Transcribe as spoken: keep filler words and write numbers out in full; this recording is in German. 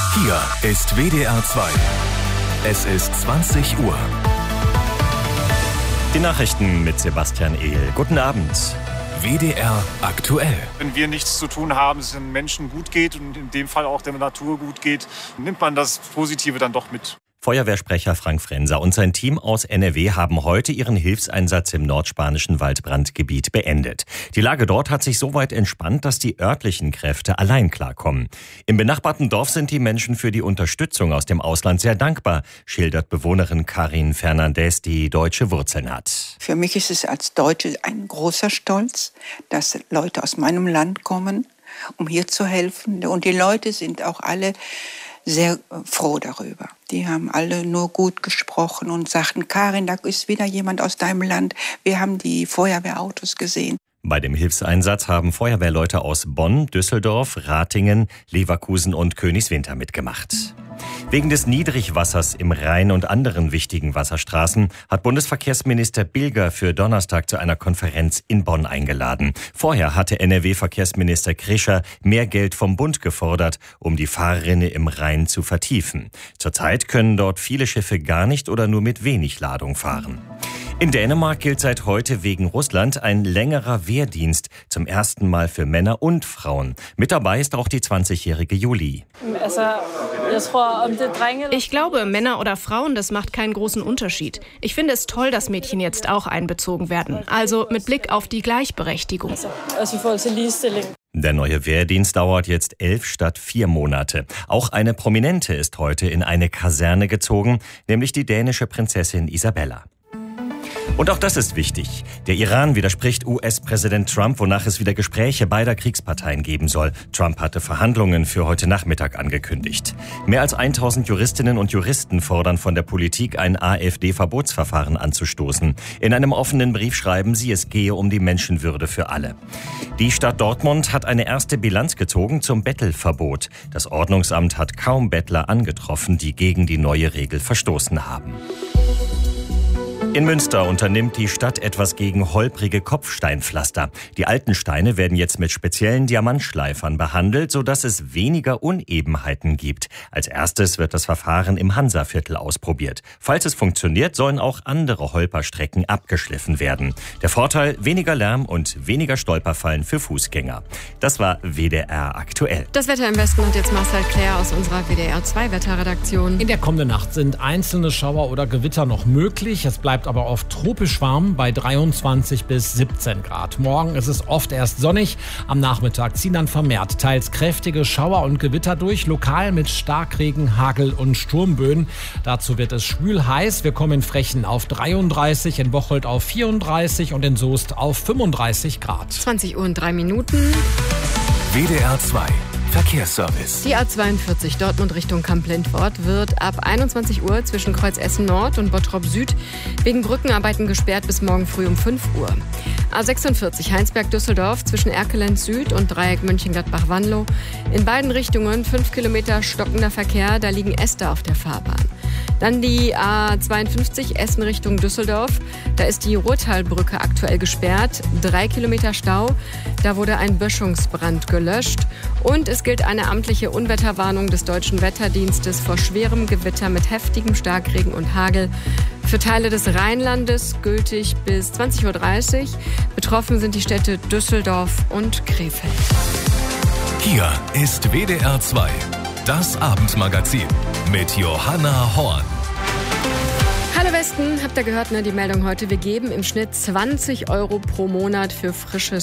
Hier ist W D R zwei. Es ist zwanzig Uhr. Die Nachrichten mit Sebastian Ehl. Guten Abend. W D R aktuell. Wenn wir nichts zu tun haben, es den Menschen gut geht und in dem Fall auch der Natur gut geht, nimmt man das Positive dann doch mit. Feuerwehrsprecher Frank Frenser und sein Team aus N R W haben heute ihren Hilfseinsatz im nordspanischen Waldbrandgebiet beendet. Die Lage dort hat sich so weit entspannt, dass die örtlichen Kräfte allein klarkommen. Im benachbarten Dorf sind die Menschen für die Unterstützung aus dem Ausland sehr dankbar, schildert Bewohnerin Karin Fernandez, die deutsche Wurzeln hat. Für mich ist es als Deutsche ein großer Stolz, dass Leute aus meinem Land kommen, um hier zu helfen. Und die Leute sind auch alle sehr froh darüber. Die haben alle nur gut gesprochen und sagten, Karin, da ist wieder jemand aus deinem Land. Wir haben die Feuerwehrautos gesehen. Bei dem Hilfseinsatz haben Feuerwehrleute aus Bonn, Düsseldorf, Ratingen, Leverkusen und Königswinter mitgemacht. Wegen des Niedrigwassers im Rhein und anderen wichtigen Wasserstraßen hat Bundesverkehrsminister Bilger für Donnerstag zu einer Konferenz in Bonn eingeladen. Vorher hatte N R W-Verkehrsminister Krischer mehr Geld vom Bund gefordert, um die Fahrrinne im Rhein zu vertiefen. Zurzeit können dort viele Schiffe gar nicht oder nur mit wenig Ladung fahren. In Dänemark gilt seit heute wegen Russland ein längerer Wehrdienst, zum ersten Mal für Männer und Frauen. Mit dabei ist auch die zwanzigjährige Julie. Ich glaube, Männer oder Frauen, das macht keinen großen Unterschied. Ich finde es toll, dass Mädchen jetzt auch einbezogen werden. Also mit Blick auf die Gleichberechtigung. Der neue Wehrdienst dauert jetzt elf statt vier Monate. Auch eine Prominente ist heute in eine Kaserne gezogen, nämlich die dänische Prinzessin Isabella. Und auch das ist wichtig. Der Iran widerspricht U S-Präsident Trump, wonach es wieder Gespräche beider Kriegsparteien geben soll. Trump hatte Verhandlungen für heute Nachmittag angekündigt. Mehr als tausend Juristinnen und Juristen fordern von der Politik, ein AfD-Verbotsverfahren anzustoßen. In einem offenen Brief schreiben sie, es gehe um die Menschenwürde für alle. Die Stadt Dortmund hat eine erste Bilanz gezogen zum Bettelverbot. Das Ordnungsamt hat kaum Bettler angetroffen, die gegen die neue Regel verstoßen haben. In Münster unternimmt die Stadt etwas gegen holprige Kopfsteinpflaster. Die alten Steine werden jetzt mit speziellen Diamantschleifern behandelt, sodass es weniger Unebenheiten gibt. Als erstes wird das Verfahren im Hansaviertel ausprobiert. Falls es funktioniert, sollen auch andere Holperstrecken abgeschliffen werden. Der Vorteil: weniger Lärm und weniger Stolperfallen für Fußgänger. Das war W D R aktuell. Das Wetter im Westen hat jetzt Marcel Claire aus unserer W D R zwei Wetterredaktion. In der kommenden Nacht sind einzelne Schauer oder Gewitter noch möglich. Es bleibt aber oft tropisch warm bei dreiundzwanzig bis siebzehn Grad. Morgen ist es oft erst sonnig. Am Nachmittag ziehen dann vermehrt teils kräftige Schauer und Gewitter durch, lokal mit Starkregen, Hagel und Sturmböen. Dazu wird es schwül heiß. Wir kommen in Frechen auf dreiunddreißig, in Bocholt auf vierunddreißig und in Soest auf fünfunddreißig Grad. zwanzig Uhr und drei Minuten. W D R zwei. Verkehrsservice. Die A zweiundvierzig Dortmund Richtung Kamp-Lindfort wird ab einundzwanzig Uhr zwischen Kreuz Essen Nord und Bottrop Süd wegen Brückenarbeiten gesperrt bis morgen früh um fünf Uhr. A sechsundvierzig Heinsberg-Düsseldorf zwischen Erkelenz Süd und Dreieck Mönchengladbach-Wanlo. In beiden Richtungen fünf Kilometer stockender Verkehr, da liegen Äste auf der Fahrbahn. Dann die A zweiundfünfzig Essen Richtung Düsseldorf. Da ist die Ruhrtalbrücke aktuell gesperrt. Drei Kilometer Stau. Da wurde ein Böschungsbrand gelöscht. Und es gilt eine amtliche Unwetterwarnung des Deutschen Wetterdienstes vor schwerem Gewitter mit heftigem Starkregen und Hagel. Für Teile des Rheinlandes gültig bis zwanzig Uhr dreißig. Betroffen sind die Städte Düsseldorf und Krefeld. Hier ist W D R zwei. Das Abendmagazin mit Johanna Horn. Hallo Westen, habt ihr gehört, ne, die Meldung heute? Wir geben im Schnitt zwanzig Euro pro Monat für frisches